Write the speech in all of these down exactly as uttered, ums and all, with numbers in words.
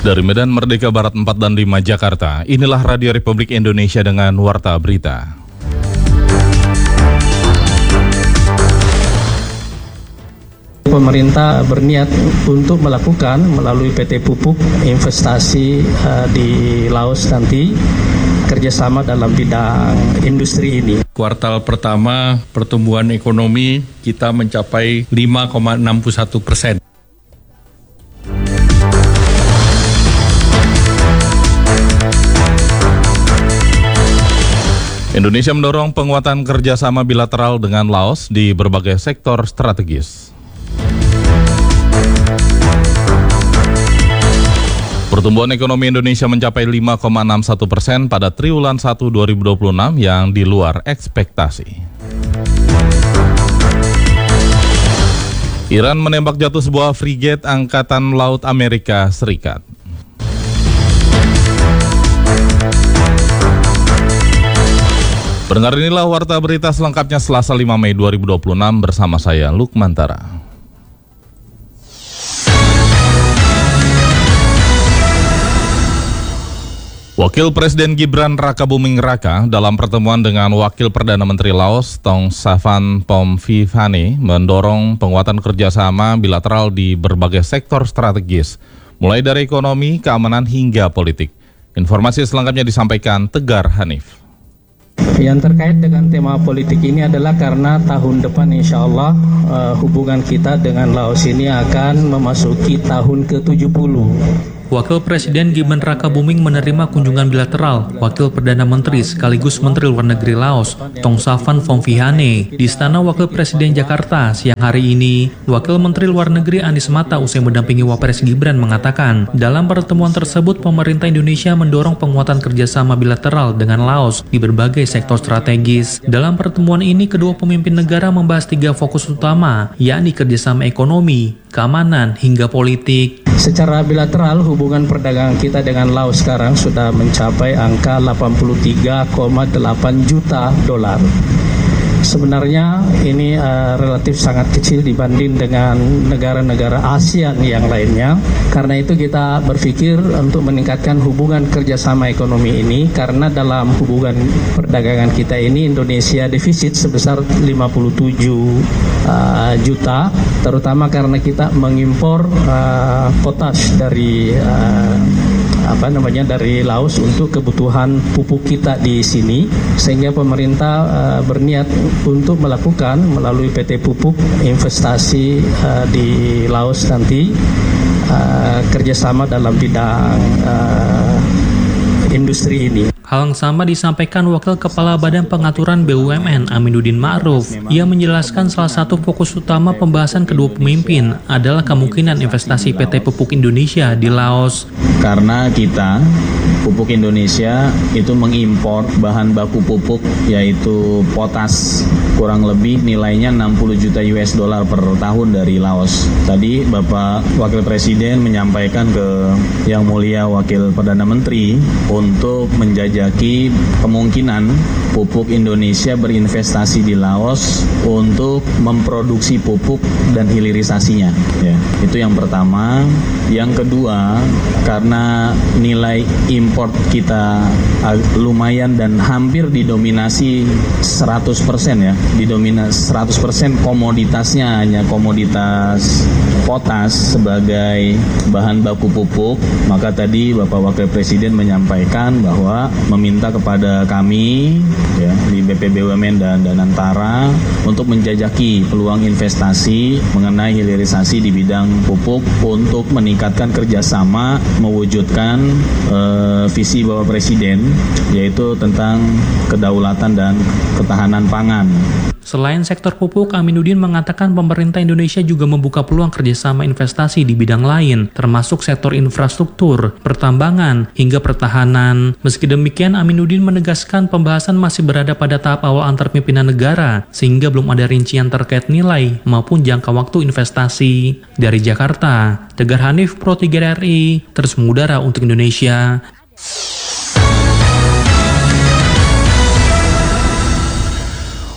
Dari Medan Merdeka Barat empat dan lima Jakarta, inilah Radio Republik Indonesia dengan Warta Berita. Pemerintah berniat untuk melakukan melalui P T Pupuk investasi uh, di Laos nanti, kerjasama dalam bidang industri ini. Kuartal pertama pertumbuhan ekonomi kita mencapai lima koma enam satu persen. Indonesia mendorong penguatan kerjasama bilateral dengan Laos di berbagai sektor strategis. Pertumbuhan ekonomi Indonesia mencapai lima koma enam satu persen pada triwulan satu dua ribu dua puluh enam yang di luar ekspektasi. Iran menembak jatuh sebuah frigate Angkatan Laut Amerika Serikat. Pendengar, inilah Warta Berita selengkapnya Selasa lima Mei dua ribu dua puluh enam bersama saya Lukmantara. Wakil Presiden Gibran Rakabuming Raka dalam pertemuan dengan Wakil Perdana Menteri Laos Tong Savan Phomviphaneh mendorong penguatan kerjasama bilateral di berbagai sektor strategis, mulai dari ekonomi, keamanan hingga politik. Informasi selengkapnya disampaikan Tegar Hanif. Yang terkait dengan tema politik ini adalah karena tahun depan insya Allah uh, hubungan kita dengan Laos ini akan memasuki tahun ke tujuh puluh. Wakil Presiden Gibran Rakabuming menerima kunjungan bilateral Wakil Perdana Menteri sekaligus Menteri Luar Negeri Laos, Tong Savan Phomviphaneh, di Istana Wakil Presiden Jakarta siang hari ini. Wakil Menteri Luar Negeri Anies Mata usai mendampingi Wapres Gibran mengatakan, dalam pertemuan tersebut pemerintah Indonesia mendorong penguatan kerjasama bilateral dengan Laos di berbagai sektor strategis. Dalam pertemuan ini, kedua pemimpin negara membahas tiga fokus utama, yakni kerjasama ekonomi, keamanan, hingga politik. Secara bilateral, hubungan perdagangan kita dengan Laos sekarang sudah mencapai angka delapan puluh tiga koma delapan juta dolar. Sebenarnya ini uh, relatif sangat kecil dibanding dengan negara-negara ASEAN yang lainnya. Karena itu kita berpikir untuk meningkatkan hubungan kerjasama ekonomi ini, karena dalam hubungan perdagangan kita ini Indonesia defisit sebesar lima puluh tujuh uh, juta, terutama karena kita mengimpor uh, potas dari uh, apa namanya dari Laos untuk kebutuhan pupuk kita di sini, sehingga pemerintah uh, berniat untuk melakukan melalui P T Pupuk investasi uh, di Laos nanti, uh, kerjasama dalam bidang uh, industri ini. Hal yang sama disampaikan Wakil Kepala Badan Pengaturan B U M N Aminuddin Ma'ruf. Ia menjelaskan salah satu fokus utama pembahasan kedua pemimpin adalah kemungkinan investasi P T Pupuk Indonesia di Laos. Karena kita, Pupuk Indonesia itu mengimpor bahan baku pupuk yaitu potas, kurang lebih nilainya enam puluh juta U S dollar per tahun dari Laos. Tadi Bapak Wakil Presiden menyampaikan ke Yang Mulia Wakil Perdana Menteri untuk menjajaki kemungkinan pupuk Indonesia berinvestasi di Laos untuk memproduksi pupuk dan hilirisasinya. Ya, itu yang pertama. Yang kedua, karena nilai import kita lumayan dan hampir didominasi seratus persen ya, didominasi seratus persen komoditasnya hanya komoditas potas sebagai bahan baku pupuk, maka tadi Bapak Wakil Presiden menyampaikan bahwa meminta kepada kami ya di B P B U M N dan Danantara untuk menjajaki peluang investasi mengenai hilirisasi di bidang pupuk untuk meningkatkan kerjasama mewujudkan uh, visi Bapak Presiden, yaitu tentang kedaulatan dan ketahanan pangan. Selain sektor pupuk, Aminuddin mengatakan pemerintah Indonesia juga membuka peluang kerjasama investasi di bidang lain, termasuk sektor infrastruktur, pertambangan, hingga pertahanan. Meski demikian, Aminuddin menegaskan pembahasan masih berada pada tahap awal antar pimpinan negara, sehingga belum ada rincian terkait nilai maupun jangka waktu investasi. Dari Jakarta, Tegar Hanif, Pro tiga R I, terus mengudara untuk Indonesia.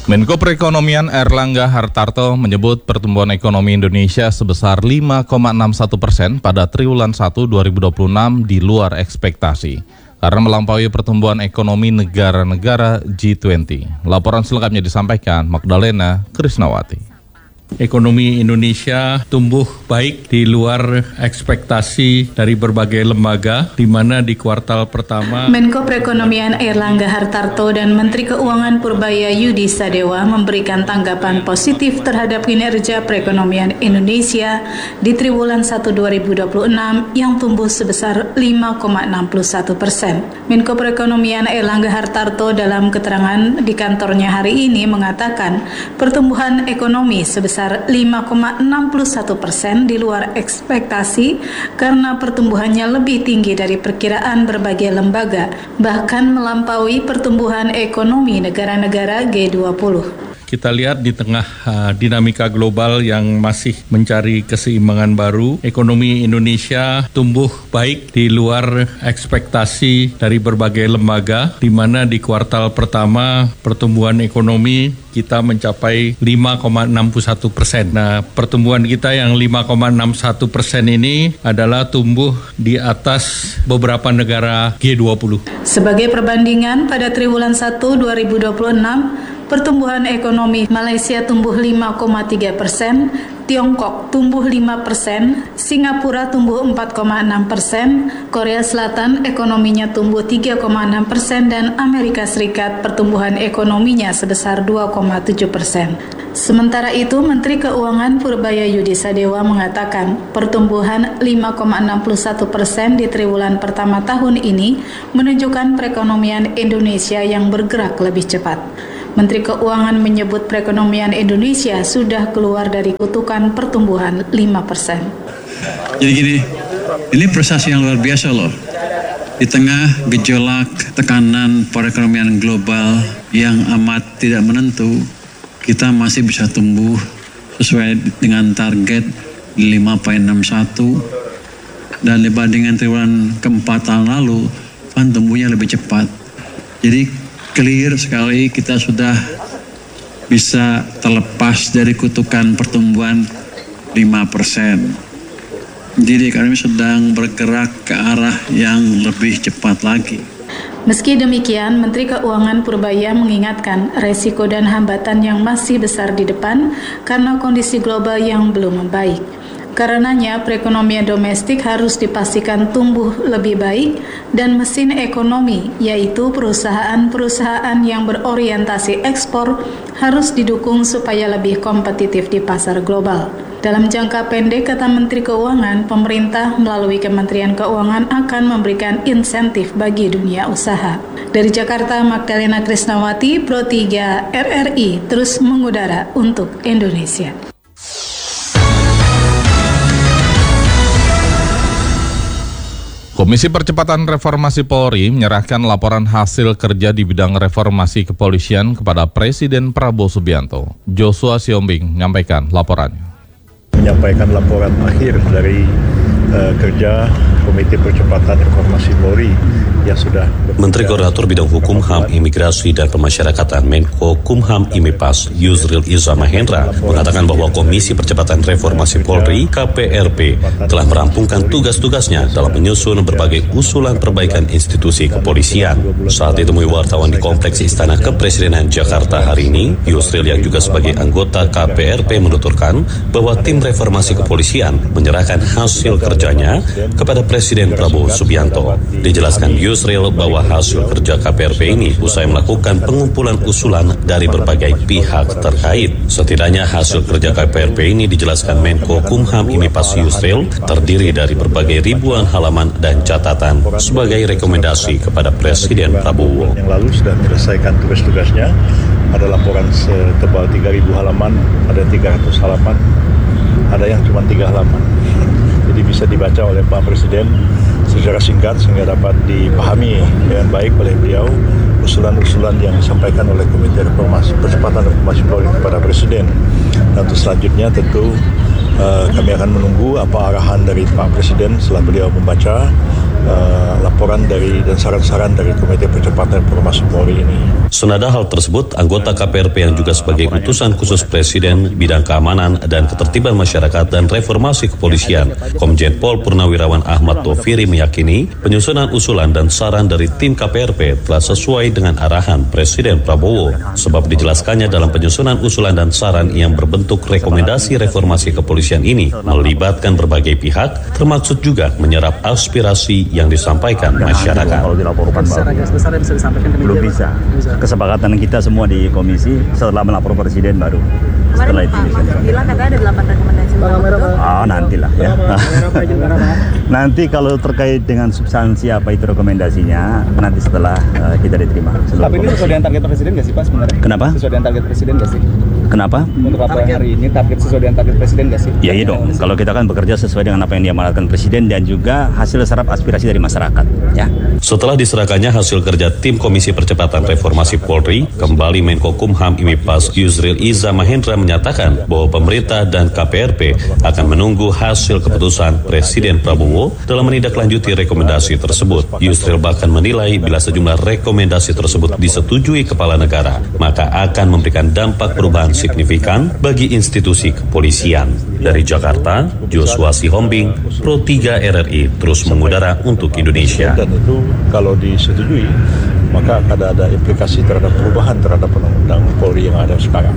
Menko Perekonomian Airlangga Hartarto menyebut pertumbuhan ekonomi Indonesia sebesar lima koma enam satu persen pada triwulan satu dua ribu dua puluh enam di luar ekspektasi karena melampaui pertumbuhan ekonomi negara-negara G dua puluh. Laporan selengkapnya disampaikan Magdalena Krisnawati. Ekonomi Indonesia tumbuh baik di luar ekspektasi dari berbagai lembaga, di mana di kuartal pertama Menko Perekonomian Airlangga Hartarto dan Menteri Keuangan Purbaya Yudi Sadewa memberikan tanggapan positif terhadap kinerja perekonomian Indonesia di triwulan satu dua ribu dua puluh enam yang tumbuh sebesar lima koma enam satu persen. Menko Perekonomian Airlangga Hartarto dalam keterangan di kantornya hari ini mengatakan pertumbuhan ekonomi sebesar lima koma enam satu persen di luar ekspektasi karena pertumbuhannya lebih tinggi dari perkiraan berbagai lembaga, bahkan melampaui pertumbuhan ekonomi negara-negara G dua puluh. Kita lihat di tengah uh, dinamika global yang masih mencari keseimbangan baru, ekonomi Indonesia tumbuh baik di luar ekspektasi dari berbagai lembaga, di mana di kuartal pertama pertumbuhan ekonomi kita mencapai lima koma enam satu persen. Nah, pertumbuhan kita yang lima koma enam satu persen ini adalah tumbuh di atas beberapa negara G dua puluh. Sebagai perbandingan, pada triwulan satu dua ribu dua puluh enam, pertumbuhan ekonomi Malaysia tumbuh lima koma tiga persen, Tiongkok tumbuh lima persen, Singapura tumbuh empat koma enam persen, Korea Selatan ekonominya tumbuh tiga koma enam persen, dan Amerika Serikat pertumbuhan ekonominya sebesar dua koma tujuh persen. Sementara itu, Menteri Keuangan Purbaya Yudi Sadewa mengatakan pertumbuhan lima koma enam satu persen di triwulan pertama tahun ini menunjukkan perekonomian Indonesia yang bergerak lebih cepat. Menteri Keuangan menyebut perekonomian Indonesia sudah keluar dari kutukan pertumbuhan lima persen. Jadi gini, ini prestasi yang luar biasa loh. Di tengah gejolak tekanan perekonomian global yang amat tidak menentu, kita masih bisa tumbuh sesuai dengan target lima koma enam satu, dan dibandingkan triwulan keempat tahun lalu, kan tumbuhnya lebih cepat. Jadi clear sekali kita sudah bisa terlepas dari kutukan pertumbuhan lima persen. Jadi kami sedang bergerak ke arah yang lebih cepat lagi. Meski demikian, Menteri Keuangan Purbaya mengingatkan resiko dan hambatan yang masih besar di depan karena kondisi global yang belum membaik. Karenanya, perekonomian domestik harus dipastikan tumbuh lebih baik dan mesin ekonomi, yaitu perusahaan-perusahaan yang berorientasi ekspor, harus didukung supaya lebih kompetitif di pasar global. Dalam jangka pendek, kata Menteri Keuangan, pemerintah melalui Kementerian Keuangan akan memberikan insentif bagi dunia usaha. Dari Jakarta, Magdalena Krisnawati, Pro tiga R R I, terus mengudara untuk Indonesia. Komisi Percepatan Reformasi Polri menyerahkan laporan hasil kerja di bidang reformasi kepolisian kepada Presiden Prabowo Subianto. Joshua Siombing menyampaikan laporannya. Menyampaikan laporan akhir dari uh, kerja Komite Percepatan Reformasi Polri yang sudah Menteri Koordinator Bidang Hukum, H A M, Imigrasi dan Pemasyarakatan Menko Kumham Imipas Yusril Iza Mahendra mengatakan bahwa Komisi Percepatan Reformasi Polri K P R P telah merampungkan tugas-tugasnya dalam menyusun berbagai usulan perbaikan institusi kepolisian. Saat ditemui wartawan di Kompleks Istana Kepresidenan Jakarta hari ini, Yusril yang juga sebagai anggota K P R P menuturkan bahwa tim reformasi kepolisian menyerahkan hasil kerjanya kepada Presiden Prabowo Subianto. Dijelaskan Yusril bahwa hasil kerja K P R P ini usai melakukan pengumpulan usulan dari berbagai pihak terkait. Setidaknya hasil kerja K P R P ini dijelaskan Menko Kumham Imipas Yusril terdiri dari berbagai ribuan halaman dan catatan sebagai rekomendasi kepada Presiden Prabowo. Yang lalu sudah menyelesaikan tugas-tugasnya, ada laporan setebal tiga ribu halaman, ada tiga ratus halaman, ada yang cuma tiga halaman. Jadi bisa dibaca oleh Pak Presiden secara singkat sehingga dapat dipahami dengan baik oleh beliau usulan-usulan yang disampaikan oleh Komite Reformasi Percepatan Reformasi Polri kepada Presiden. Dan untuk selanjutnya tentu uh, kami akan menunggu apa arahan dari Pak Presiden setelah beliau membaca uh, laporan dari dan saran-saran dari Komite Percepatan Reformasi Polri ini. Senada hal tersebut, anggota K P R P yang juga sebagai utusan khusus Presiden bidang keamanan dan ketertiban masyarakat dan reformasi kepolisian, Komjen Pol Purnawirawan Ahmad Taufiri meyakini penyusunan usulan dan saran dari tim K P R P telah sesuai dengan arahan Presiden Prabowo, sebab dijelaskannya dalam penyusunan usulan dan saran yang berbentuk rekomendasi reformasi kepolisian ini melibatkan berbagai pihak, termaksud juga menyerap aspirasi yang disampaikan masyarakat. Kalau dilaporkan belum bisa. Kesepakatan kita semua di komisi setelah melapor presiden baru. Setelah itu Pak bilang katanya ada delapan rekomendasi. Ah, nantilah ya. Nanti kalau terkait dengan substansi apa itu rekomendasinya, nanti setelah uh, kita diterima. Tapi ini sesuai dengan target presiden nggak sih Pak sebenarnya? Kenapa? Sesuai dengan target presiden nggak sih? Kenapa? Untuk apa yang hari ini target sesuai dengan target presiden nggak sih? Ya iya dong. Kalau kita kan bekerja sesuai dengan apa yang diamanatkan presiden dan juga hasil serap aspirasi dari masyarakat. Ya. Setelah diserahkannya hasil kerja tim Komisi Percepatan Reformasi Polri, kembali Menko Kumham Imipas Yusril Iza Mahendra menyatakan bahwa pemerintah dan K P R P akan menunggu hasil keputusan Presiden Prabowo dalam menindaklanjuti rekomendasi tersebut. Yusril bahkan menilai bila sejumlah rekomendasi tersebut disetujui kepala negara, maka akan memberikan dampak perubahan signifikan bagi institusi kepolisian. Dari Jakarta, Joshua Sihombing, Pro tiga R R I terus mengudara untuk Indonesia. Dan itu kalau disetujui, maka akan ada implikasi terhadap perubahan terhadap undang-undang Polri yang ada sekarang.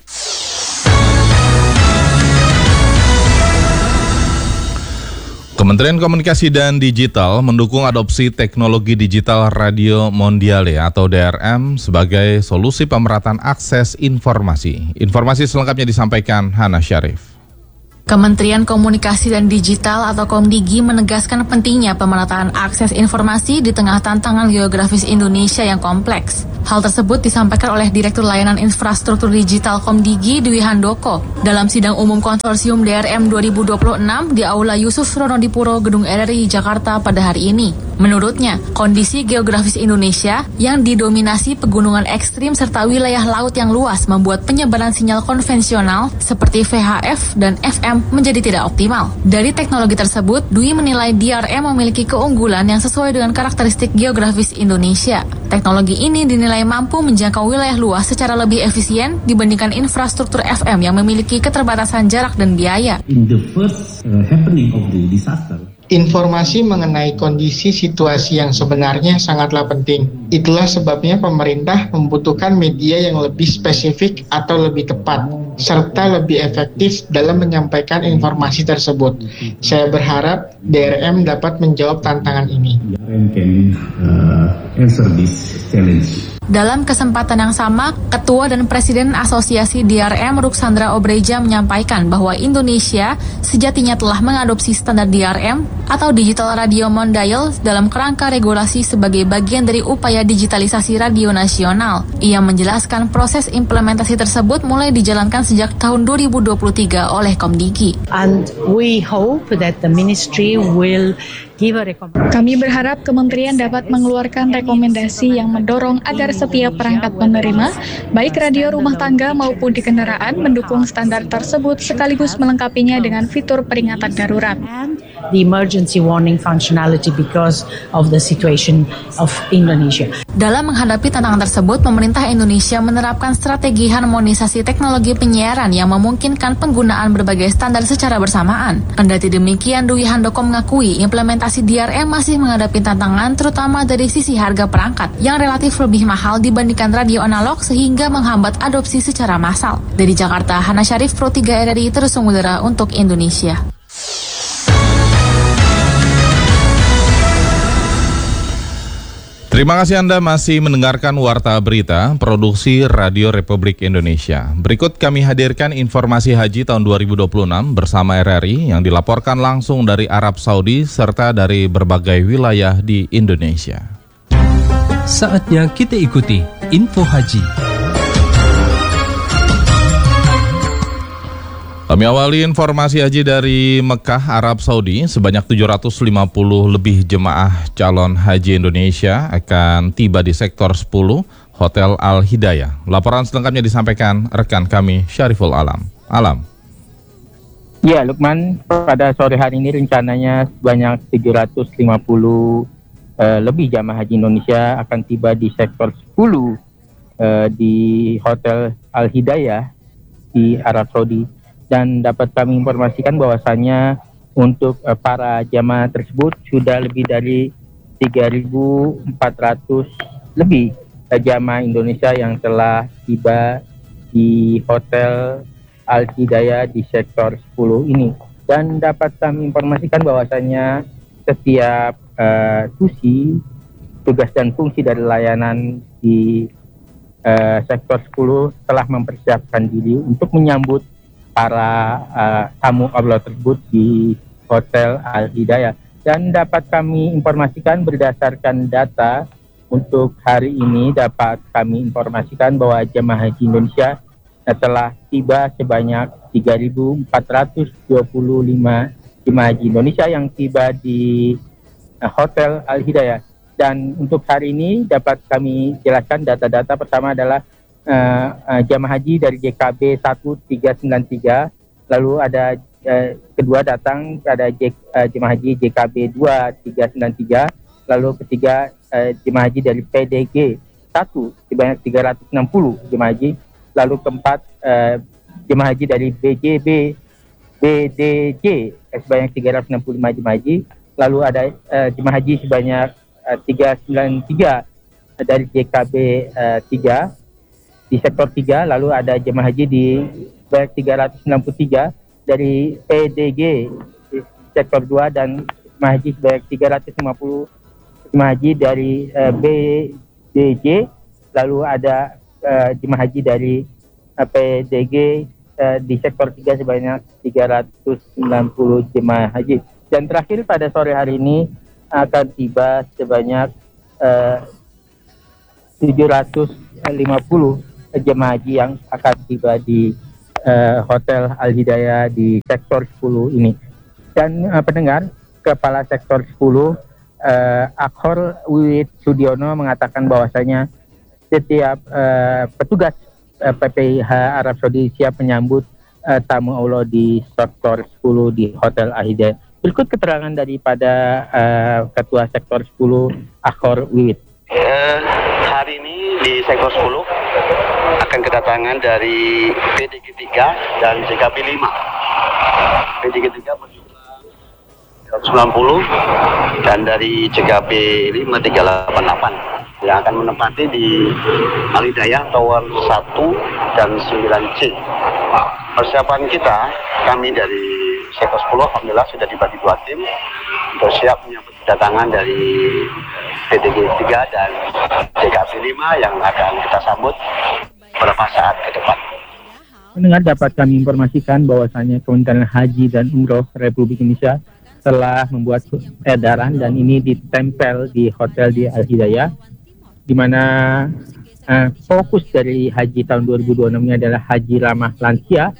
Kementerian Komunikasi dan Digital mendukung adopsi teknologi digital Radio Mondiale atau D R M sebagai solusi pemerataan akses informasi. Informasi selengkapnya disampaikan Hana Syarif. Kementerian Komunikasi dan Digital atau Komdigi menegaskan pentingnya pemerataan akses informasi di tengah tantangan geografis Indonesia yang kompleks. Hal tersebut disampaikan oleh Direktur Layanan Infrastruktur Digital Komdigi Dwi Handoko dalam sidang umum konsorsium D R M dua ribu dua puluh enam di Aula Yusuf Ronodipuro Gedung R R I Jakarta pada hari ini. Menurutnya, kondisi geografis Indonesia yang didominasi pegunungan ekstrim serta wilayah laut yang luas membuat penyebaran sinyal konvensional seperti V H F dan F M menjadi tidak optimal. Dari teknologi tersebut, Dwi menilai D R M memiliki keunggulan yang sesuai dengan karakteristik geografis Indonesia. Teknologi ini dinilai mampu menjangkau wilayah luas secara lebih efisien dibandingkan infrastruktur F M yang memiliki keterbatasan jarak dan biaya. In the first uh, happening of the disaster, informasi mengenai kondisi situasi yang sebenarnya sangatlah penting. Itulah sebabnya pemerintah membutuhkan media yang lebih spesifik atau lebih tepat, serta lebih efektif dalam menyampaikan informasi tersebut. Saya berharap D R M dapat menjawab tantangan ini. D R M can uh, answer this challenge. Dalam kesempatan yang sama, Ketua dan Presiden Asosiasi D R M Ruxandra Obreja menyampaikan bahwa Indonesia sejatinya telah mengadopsi standar D R M atau Digital Radio Mondial dalam kerangka regulasi sebagai bagian dari upaya digitalisasi radio nasional. Ia menjelaskan proses implementasi tersebut mulai dijalankan sejak tahun dua ribu dua puluh tiga oleh Komdigi. And we hope that the ministry will Kami berharap kementerian dapat mengeluarkan rekomendasi yang mendorong agar setiap perangkat penerima, baik radio rumah tangga maupun di kendaraan, mendukung standar tersebut sekaligus melengkapinya dengan fitur peringatan darurat. The emergency warning functionality because of the situation of Indonesia. Dalam menghadapi tantangan tersebut, pemerintah Indonesia menerapkan strategi harmonisasi teknologi penyiaran yang memungkinkan penggunaan berbagai standar secara bersamaan. Kendati demikian, Dwi Handoko mengakui implementasi D R M masih menghadapi tantangan terutama dari sisi harga perangkat yang relatif lebih mahal dibandingkan radio analog sehingga menghambat adopsi secara massal. Dari Jakarta, Hana Syarif, Pro tiga R R I terus mengudara untuk Indonesia. Terima kasih Anda masih mendengarkan Warta Berita Produksi Radio Republik Indonesia. Berikut kami hadirkan informasi haji tahun dua ribu dua puluh enam bersama R R I yang dilaporkan langsung dari Arab Saudi serta dari berbagai wilayah di Indonesia. Saatnya kita ikuti info haji. Kami awali informasi haji dari Mekah, Arab Saudi. Sebanyak tujuh ratus lima puluh lebih jemaah calon haji Indonesia akan tiba di sektor sepuluh Hotel Al-Hidayah. Laporan selengkapnya disampaikan rekan kami Syariful Alam. Alam. Ya, Lukman, pada sore hari ini rencananya sebanyak tujuh ratus lima puluh uh, lebih jamaah haji Indonesia akan tiba di sektor sepuluh uh, di Hotel Al Hidayah di Arab Saudi. Dan dapat kami informasikan bahwasannya untuk uh, para jamaah tersebut sudah lebih dari tiga ribu empat ratus lebih uh, jamaah Indonesia yang telah tiba di Hotel Al Hidayah di sektor sepuluh ini. Dan dapat kami informasikan bahwasannya setiap uh, tusi, tugas dan fungsi dari layanan di uh, sektor sepuluh telah mempersiapkan diri untuk menyambut para uh, tamu Allah tersebut di Hotel Al Hidayah. Dan dapat kami informasikan berdasarkan data untuk hari ini, dapat kami informasikan bahwa jemaah haji Indonesia telah tiba sebanyak tiga ribu empat ratus dua puluh lima jemaah haji Indonesia yang tiba di uh, Hotel Al Hidayah. Dan untuk hari ini dapat kami jelaskan data-data. Pertama adalah uh, uh, jemaah haji dari J K B satu tiga sembilan tiga, lalu ada uh, kedua datang ada J, uh, jemaah haji J K B dua tiga sembilan tiga, lalu ketiga uh, jemaah haji dari P D G satu sebanyak tiga ratus enam puluh jemaah haji. Lalu keempat uh, jemaah haji dari B J B B D J sebanyak tiga ratus enam puluh lima jemaah haji. Lalu ada uh, jemaah haji sebanyak uh, tiga ratus sembilan puluh tiga dari J K B uh, tiga di sektor tiga. Lalu ada jemaah haji di sebanyak tiga ratus sembilan puluh tiga dari P D G di sektor dua, dan jemaah haji sebanyak tiga ratus lima puluh jemaah haji dari uh, B D J. Lalu ada Uh, jemaah haji dari uh, P D G uh, di sektor tiga sebanyak tiga ratus sembilan puluh jemaah haji. Dan terakhir pada sore hari ini akan tiba sebanyak uh, tujuh ratus lima puluh jemaah haji yang akan tiba di uh, Hotel Al Hidayah di sektor sepuluh ini. Dan uh, pendengar, Kepala Sektor sepuluh uh, Akhor Wiwit Sudiono mengatakan bahwasanya setiap uh, petugas uh, P P I H Arab Saudi siap menyambut uh, tamu Allah di sektor sepuluh di Hotel Al Hidayah. Berikut keterangan daripada uh, Ketua Sektor sepuluh Akhor Wiwit. Uh, hari ini di sektor sepuluh akan kedatangan dari P D G tiga dan J K B lima. P D G tiga berjumlah sembilan puluh dan dari J K B lima tiga delapan delapan yang akan menempati di Al Hidayah Tower satu dan sembilan C. Persiapan kita, kami dari sektor sepuluh alhamdulillah sudah dibagi dua tim untuk siap menyambut kedatangan dari P D G tiga dan J K B lima yang akan kita sambut beberapa saat ke depan. Mendengar, dapat kami informasikan bahwasannya Kementerian Haji dan Umroh Republik Indonesia telah membuat edaran dan ini ditempel di hotel di Al Hidayah, di mana uh, fokus dari haji tahun dua ribu dua puluh enam ini adalah haji ramah lansia,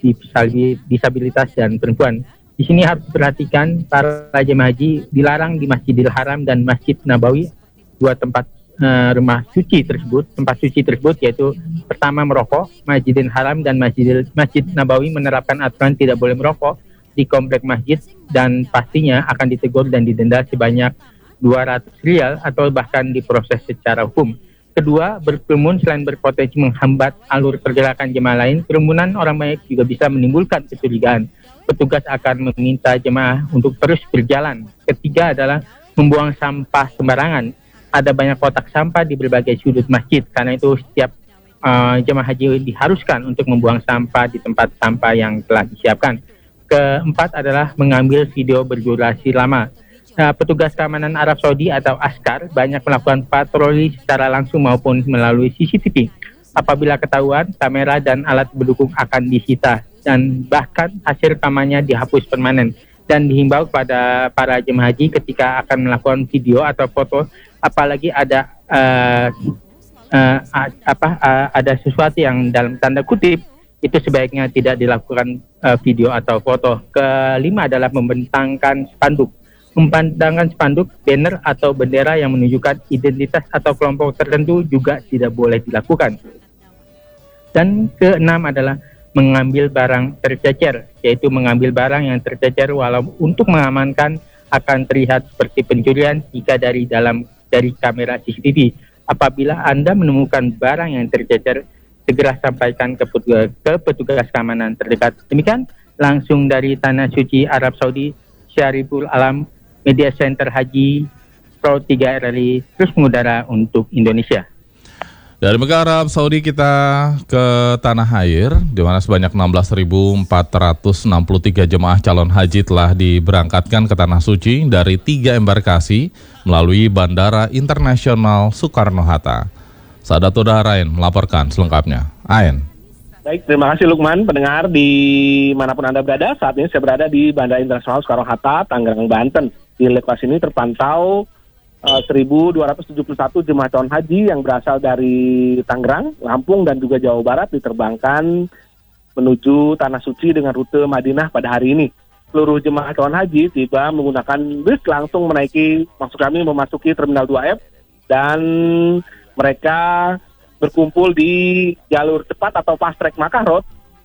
disabilitas dan perempuan. Di sini harus diperhatikan para jemaah haji dilarang di Masjidil Haram dan Masjid Nabawi, dua tempat uh, rumah suci tersebut. Tempat suci tersebut yaitu pertama merokok, Masjidil Haram dan Masjidil, Masjid Nabawi menerapkan aturan tidak boleh merokok di komplek masjid dan pastinya akan ditegur dan didenda sebanyak dua ratus rial atau bahkan diproses secara hukum. Kedua, berkerumun selain berpotensi menghambat alur pergerakan jemaah lain, kerumunan orang banyak juga bisa menimbulkan kecurigaan. Petugas akan meminta jemaah untuk terus berjalan. Ketiga adalah membuang sampah sembarangan. Ada banyak kotak sampah di berbagai sudut masjid, karena itu setiap uh, jemaah haji diharuskan untuk membuang sampah di tempat sampah yang telah disiapkan. Keempat adalah mengambil video berdurasi lama. Nah, petugas keamanan Arab Saudi atau Askar banyak melakukan patroli secara langsung maupun melalui C C T V. Apabila ketahuan, kamera dan alat pendukung akan disita dan bahkan hasil rekamannya dihapus permanen. Dan dihimbau kepada para jemaah haji ketika akan melakukan video atau foto, apalagi ada uh, uh, apa uh, ada sesuatu yang dalam tanda kutip, itu sebaiknya tidak dilakukan uh, video atau foto. Kelima adalah membentangkan spanduk. Membentangkan spanduk, banner atau bendera yang menunjukkan identitas atau kelompok tertentu juga tidak boleh dilakukan. Dan keenam adalah mengambil barang tercecer, yaitu mengambil barang yang tercecer walau untuk mengamankan akan terlihat seperti pencurian jika dari dalam dari kamera C C T V. Apabila Anda menemukan barang yang tercecer, segera sampaikan ke petugas, ke petugas keamanan terdekat. Demikian langsung dari Tanah Suci Arab Saudi, Syariful Alam, Media Center Haji Pro tiga R L I terus mengudara untuk Indonesia. Dari Mekah Arab Saudi kita ke tanah air, di mana sebanyak enam belas ribu empat ratus enam puluh tiga jemaah calon haji telah diberangkatkan ke Tanah Suci dari tiga embarkasi melalui Bandara Internasional Soekarno-Hatta. Sadatul Dahrain melaporkan selengkapnya. Ain. Baik, terima kasih Lukman. Pendengar di manapun Anda berada, saat ini saya berada di Bandara Internasional Soekarno-Hatta, Tangerang, Banten. Di lokasi ini terpantau Uh, seribu dua ratus tujuh puluh satu jemaah calon haji yang berasal dari Tangerang, Lampung, dan juga Jawa Barat diterbangkan menuju Tanah Suci dengan rute Madinah pada hari ini. Seluruh jemaah calon haji tiba menggunakan bus langsung menaiki, maksud kami memasuki Terminal dua F, dan mereka berkumpul di jalur cepat atau fast track Makkah Road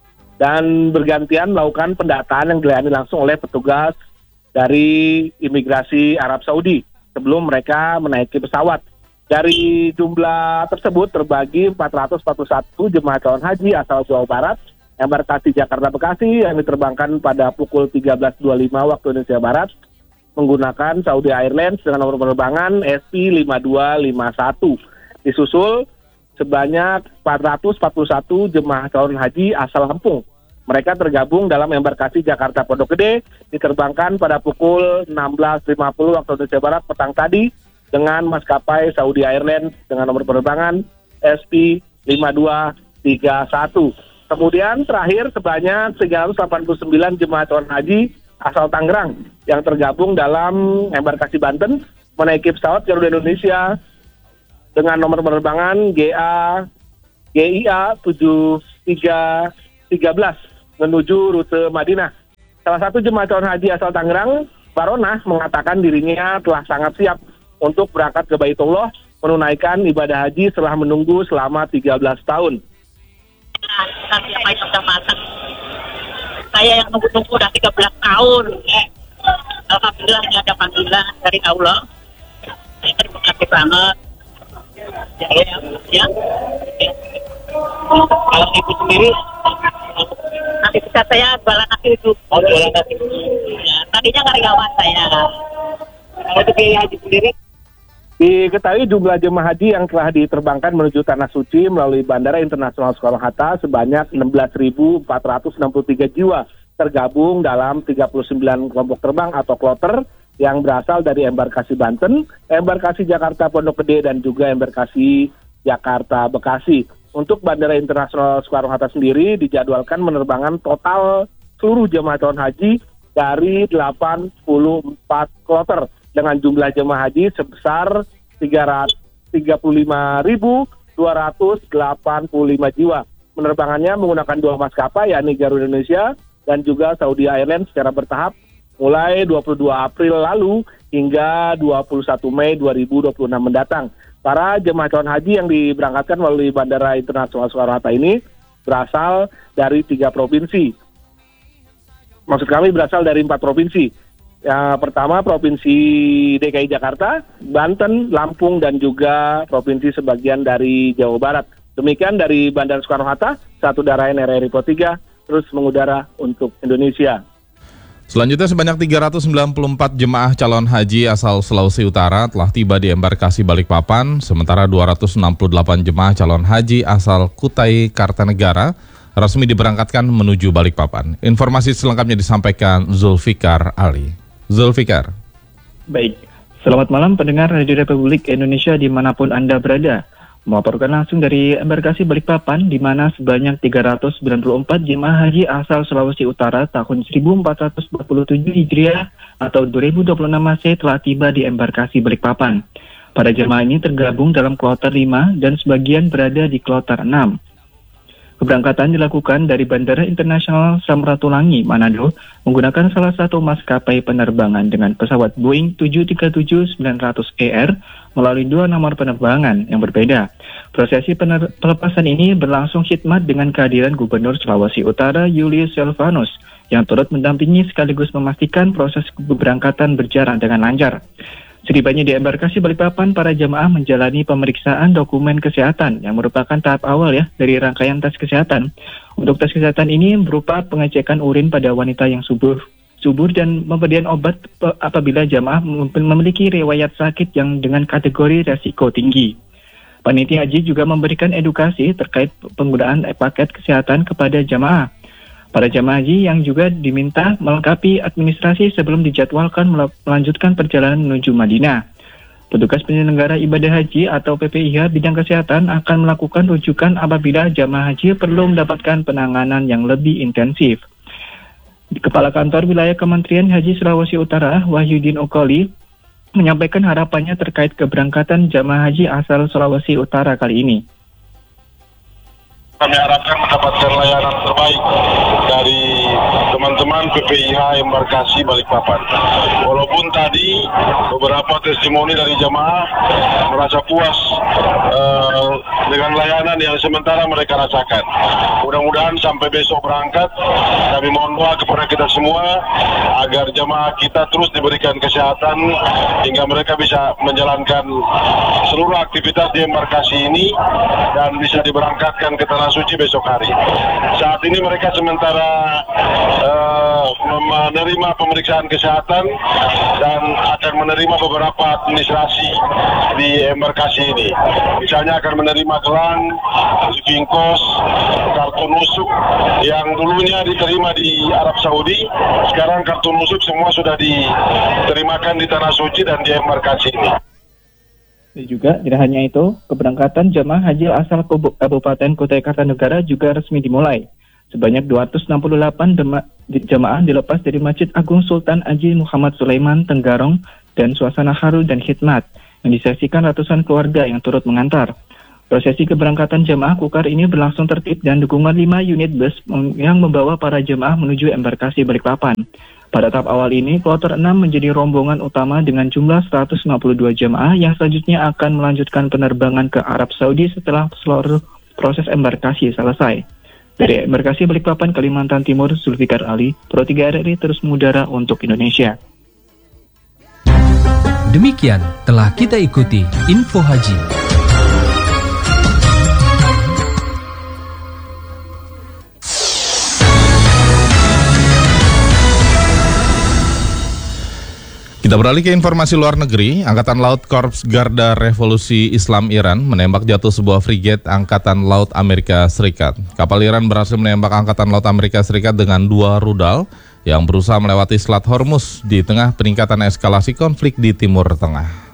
dan bergantian melakukan pendataan yang dilayani langsung oleh petugas dari imigrasi Arab Saudi sebelum mereka menaiki pesawat. Dari jumlah tersebut terbagi empat ratus empat puluh satu jemaah calon haji asal Jawa Barat, embarkasi Jakarta Bekasi yang diterbangkan pada pukul tiga belas dua puluh lima waktu Indonesia Barat menggunakan Saudi Airlines dengan nomor penerbangan S P lima dua lima satu. Disusul sebanyak empat ratus empat puluh satu jemaah calon haji asal Lampung. Mereka tergabung dalam embarkasi Jakarta Pondok Gede, diterbangkan pada pukul enam belas lima puluh waktu Indonesia Barat petang tadi dengan maskapai Saudi Airlines dengan nomor penerbangan S P lima dua tiga satu. Kemudian terakhir sebanyak tiga ratus delapan puluh sembilan jemaah calon haji asal Tangerang yang tergabung dalam embarkasi Banten menaiki pesawat Garuda Indonesia dengan nomor penerbangan G A G I A tujuh tiga tiga belas menuju rute Madinah. Salah satu jemaah calon haji asal Tangerang, Baronah, mengatakan dirinya telah sangat siap untuk berangkat ke Baitullah menunaikan ibadah haji setelah menunggu selama tiga belas tahun. Saya yang menunggu udah tiga belas tahun. Alhamdulillah ini ada panggilan dari Allah. Saya terima kasih banget. Ya, ya, ya. Kalau ibu sendiri, nanti bisa saya jualan nasi uduk. Oh, jualan nasi uduk. Ya, tadinya karyawan saya. Kalau untuk biaya haji sendiri, diketahui jumlah jemaah haji yang telah diterbangkan menuju Tanah Suci melalui Bandara Internasional Soekarno-Hatta sebanyak enam belas ribu empat ratus enam puluh tiga jiwa, tergabung dalam tiga puluh sembilan kelompok terbang atau kloter yang berasal dari embarkasi Banten, embarkasi Jakarta Pondok Gede, dan juga embarkasi Jakarta Bekasi. Untuk Bandara Internasional Soekarno-Hatta sendiri dijadwalkan menerbangkan total seluruh jemaah calon haji dari delapan puluh empat kloter dengan jumlah jemaah haji sebesar tiga puluh lima ribu dua ratus delapan puluh lima jiwa. Penerbangannya menggunakan dua maskapai, yakni Garuda Indonesia dan juga Saudi Airlines secara bertahap mulai dua puluh dua April lalu hingga dua puluh satu Mei dua ribu dua puluh enam mendatang. Para jemaah calon haji yang diberangkatkan melalui Bandara Internasional Soekarno-Hatta ini berasal dari tiga provinsi. Maksud kami berasal dari empat provinsi. Yang pertama Provinsi D K I Jakarta, Banten, Lampung, dan juga provinsi sebagian dari Jawa Barat. Demikian dari Bandara Soekarno-Hatta, Sadatul Dahrain R R I Pro tiga terus mengudara untuk Indonesia. Selanjutnya sebanyak tiga ratus sembilan puluh empat jemaah calon haji asal Sulawesi Utara telah tiba di embarkasi Balikpapan, sementara dua ratus enam puluh delapan jemaah calon haji asal Kutai Kartanegara resmi diberangkatkan menuju Balikpapan. Informasi selengkapnya disampaikan Zulfikar Ali. Zulfikar. Baik, selamat malam pendengar Radio Republik Indonesia dimanapun Anda berada. Melaporkan langsung dari embarkasi Balikpapan, di mana sebanyak tiga ratus sembilan puluh empat jemaah haji asal Sulawesi Utara tahun seribu empat ratus empat puluh tujuh Hijriah atau dua ribu dua puluh enam Masehi telah tiba di embarkasi Balikpapan. Para jemaah ini tergabung dalam kloter lima dan sebagian berada di kloter enam. Keberangkatan dilakukan dari Bandara Internasional Samratulangi, Manado, menggunakan salah satu maskapai penerbangan dengan pesawat Boeing tujuh tiga tujuh sembilan ratus E R melalui dua nomor penerbangan yang berbeda. Prosesi pener- pelepasan ini berlangsung khidmat dengan kehadiran Gubernur Sulawesi Utara Julius Silvanus yang turut mendampingi sekaligus memastikan proses keberangkatan berjalan dengan lancar. Setibanya di embarkasi Balikpapan, para jamaah menjalani pemeriksaan dokumen kesehatan yang merupakan tahap awal ya dari rangkaian tes kesehatan. Untuk tes kesehatan ini berupa pengecekan urin pada wanita yang subur, subur dan pemberian obat apabila jamaah memiliki riwayat sakit yang dengan kategori resiko tinggi. Panitia haji juga memberikan edukasi terkait penggunaan paket kesehatan kepada jamaah. Para jamaah haji yang juga diminta melengkapi administrasi sebelum dijadwalkan melanjutkan perjalanan menuju Madinah. Petugas penyelenggara ibadah haji atau P P I H bidang kesehatan akan melakukan rujukan apabila jamaah haji perlu mendapatkan penanganan yang lebih intensif. Kepala Kantor Wilayah Kementerian Haji Sulawesi Utara, Wahyudin Okoli, menyampaikan harapannya terkait keberangkatan jamaah haji asal Sulawesi Utara kali ini. Kami harapkan mendapatkan layanan terbaik dari teman-teman P P I H embarkasi Balikpapan. Walaupun tadi beberapa testimoni dari jamaah merasa puas uh, dengan layanan yang sementara mereka rasakan. Mudah-mudahan sampai besok berangkat, kami mohon doa kepada kita semua agar jamaah kita terus diberikan kesehatan hingga mereka bisa menjalankan seluruh aktivitas di embarkasi ini dan bisa diberangkatkan ke Tanah Suci besok hari. Saat ini mereka sementara uh, menerima pemeriksaan kesehatan dan akan menerima beberapa administrasi di embarkasi ini. Misalnya akan menerima gelang, living cost, kartu nusuk yang dulunya diterima di Arab Saudi, sekarang kartu nusuk semua sudah diterimakan di Tanah Suci dan di embarkasi ini. Dan juga tidak hanya itu, keberangkatan jamaah haji asal Kabupaten Kutai Kartanegara juga resmi dimulai. Sebanyak dua ratus enam puluh delapan dema- jamaah dilepas dari Masjid Agung Sultan Haji Muhammad Sulaiman Tenggarong dan suasana haru dan khidmat yang disaksikan ratusan keluarga yang turut mengantar. Prosesi keberangkatan jamaah Kukar ini berlangsung tertib dan dukungan lima unit bus yang membawa para jamaah menuju embarkasi Balikpapan. Pada tahap awal ini, kloter enam menjadi rombongan utama dengan jumlah seratus lima puluh dua jamaah yang selanjutnya akan melanjutkan penerbangan ke Arab Saudi setelah seluruh proses embarkasi selesai. Dari embarkasi Balikpapan, Kalimantan Timur, Zulfikar Ali, Pro tiga R R I terus mengudara untuk Indonesia. Demikian telah kita ikuti Info Haji. Kita beralih ke informasi luar negeri. Angkatan Laut Korps Garda Revolusi Islam Iran menembak jatuh sebuah frigate Angkatan Laut Amerika Serikat. Kapal Iran berhasil menembak Angkatan Laut Amerika Serikat dengan dua rudal yang berusaha melewati Selat Hormuz di tengah peningkatan eskalasi konflik di Timur Tengah.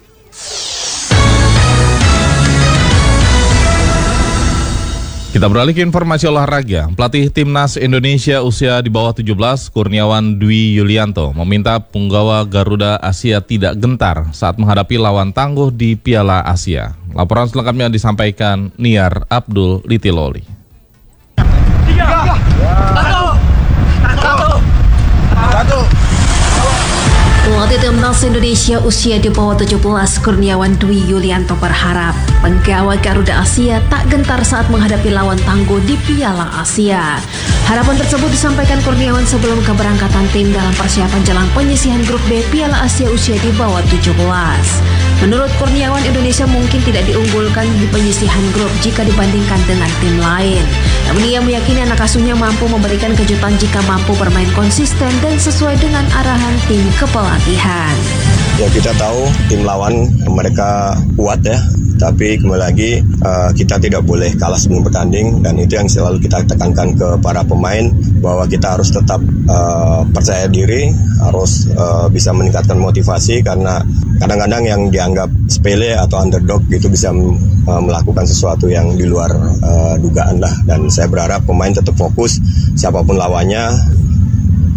Kita beralih ke informasi olahraga. Pelatih Timnas Indonesia usia di bawah tujuh belas, Kurniawan Dwi Yulianto, meminta punggawa Garuda Asia tidak gentar saat menghadapi lawan tangguh di Piala Asia. Laporan selengkapnya disampaikan Niar Abdul Litiloli. Tiga, satu, satu, satu. Pelatih Timnas Indonesia usia di bawah tujuh belas, Kurniawan Dwi Yulianto berharap penggawa Garuda Asia tak gentar saat menghadapi lawan tangguh di Piala Asia. Harapan tersebut disampaikan Kurniawan sebelum keberangkatan tim dalam persiapan jelang penyisihan grup B Piala Asia usia di bawah tujuh belas. Menurut Kurniawan, Indonesia mungkin tidak diunggulkan di penyisihan grup jika dibandingkan dengan tim lain. Namun ia meyakini anak asuhnya mampu memberikan kejutan jika mampu bermain konsisten dan sesuai dengan arahan tim kepelatihan. Ya, kita tahu tim lawan mereka kuat ya, tapi kembali lagi uh, kita tidak boleh kalah sebelum bertanding, dan itu yang selalu kita tekankan ke para pemain bahwa kita harus tetap uh, percaya diri, harus uh, bisa meningkatkan motivasi, karena kadang-kadang yang dianggap sepele atau underdog itu bisa uh, melakukan sesuatu yang di luar uh, dugaan lah. Dan saya berharap pemain tetap fokus siapapun lawannya,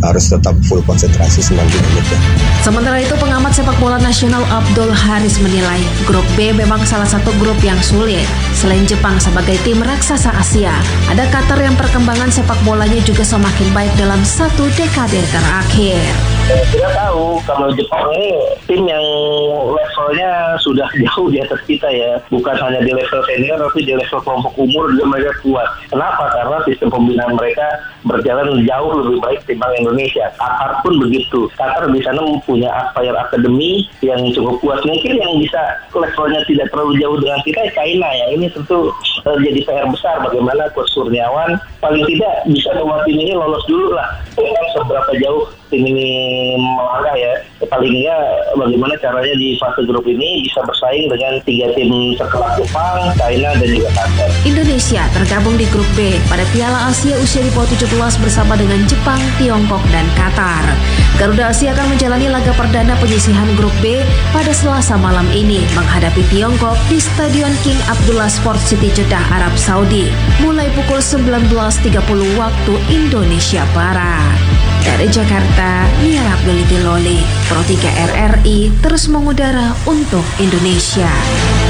harus tetap full konsentrasi sembilan puluh menit ya. Sementara itu, pengamat sepak bola nasional Abdul Haris menilai grup B memang salah satu grup yang sulit. Selain Jepang sebagai tim raksasa Asia, ada Qatar yang perkembangan sepak bolanya juga semakin baik dalam satu dekade terakhir. Kita tahu kalau Jepang ini tim yang levelnya sudah jauh di atas kita ya, bukan hanya di level senior tapi di level kelompok umur juga mereka kuat. Kenapa? Karena sistem pembinaan mereka berjalan jauh lebih baik timbang Indonesia. Qatar pun begitu. Qatar di sana mempunyai Aspire Academy yang cukup kuat. Mungkin yang bisa levelnya tidak terlalu jauh dengan kita China ya. Ini tentu uh, jadi P R besar bagaimana Coach Kurniawan paling tidak bisa membuat tim ini lolos dulu lah. Dengan seberapa jauh tim ini melangkah ya. Paling nggak bagaimana caranya di fase grup ini bisa bersaing dengan tiga tim sekelas Jepang, China dan juga Qatar. Indonesia tergabung di grup B pada Piala Asia usia di bawah tujuh belas bersama dengan Jepang, Tiongkok, dan Qatar. Garuda Asia akan menjalani laga perdana penyisihan grup B pada Selasa malam ini menghadapi Tiongkok di Stadion King Abdullah Sport City Jeddah, Arab Saudi mulai pukul sembilan belas tiga puluh waktu Indonesia Barat. Dari Jakarta, Nia Abduliti Loli, Pro tiga R R I terus mengudara untuk Indonesia.